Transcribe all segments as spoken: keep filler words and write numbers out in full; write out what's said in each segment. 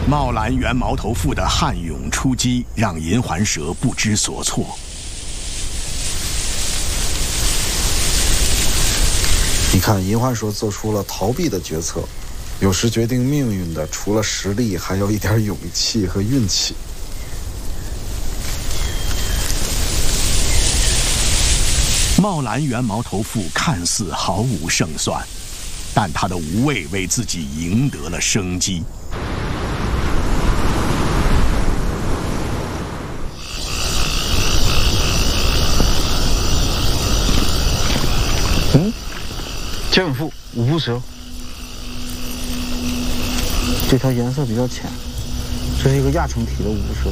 茂兰原毛头妇的悍勇出击，让银环蛇不知所措。 你看，银环蛇做出了逃避的决策，有时决定命运的，除了实力，还有一点勇气和运气。 茂兰原毛头妇看似毫无胜算，但她的无畏为自己赢得了生机。 嗯，剑妇五步蛇，这条颜色比较浅，这是一个亚成体的五步蛇。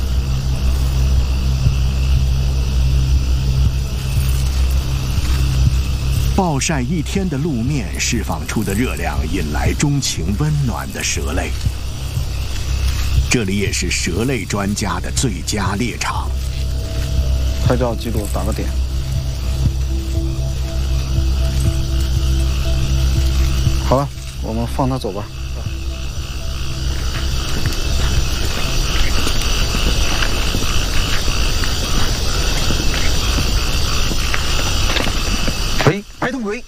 暴晒一天的路面释放出的热量，引来钟情温暖的蛇类。这里也是蛇类专家的最佳猎场。 拍照记录，打个点。好了，我们放它走吧。喂，白头鬼。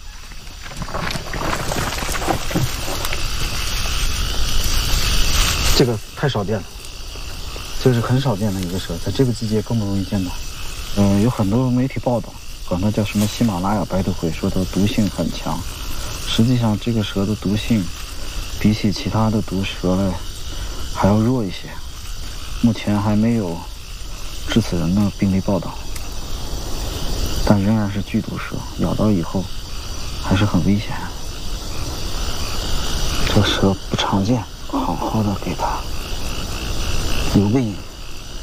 这个太少见了，这是很少见的一个蛇，在这个季节更不容易见到。嗯、呃，有很多媒体报道，管它叫什么喜马拉雅白头鬼，说它毒性很强。实际上，这个蛇的毒性比起其他的毒蛇类还要弱一些。目前还没有致死人的病例报道，但仍然是剧毒蛇，咬到以后还是很危险。这个蛇不常见，好好的给它留个影。